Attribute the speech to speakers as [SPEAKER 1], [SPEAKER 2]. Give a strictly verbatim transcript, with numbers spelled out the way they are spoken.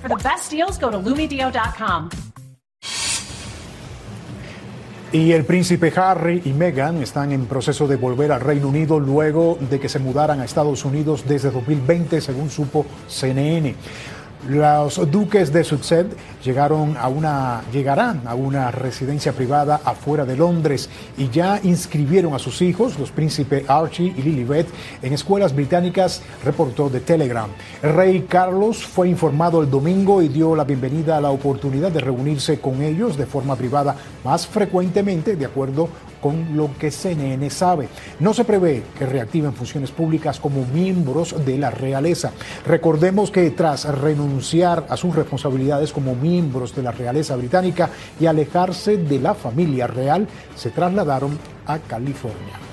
[SPEAKER 1] For the best deals, go to lumidio dot com.
[SPEAKER 2] Y el príncipe Harry y Meghan están en proceso de volver al Reino Unido luego de que se mudaran a Estados Unidos desde dos mil veinte, según supo C N N. Los duques de Sussex llegaron a una, llegarán a una residencia privada afuera de Londres y ya inscribieron a sus hijos, los príncipes Archie y Lilibet, en escuelas británicas, reportó The Telegraph. El rey Carlos fue informado el domingo y dio la bienvenida a la oportunidad de reunirse con ellos de forma privada más frecuentemente, de acuerdo con lo que C N N sabe. No se prevé que reactiven funciones públicas como miembros de la realeza. Recordemos que tras renunciar a sus responsabilidades como miembros de la realeza británica y alejarse de la familia real, se trasladaron a California.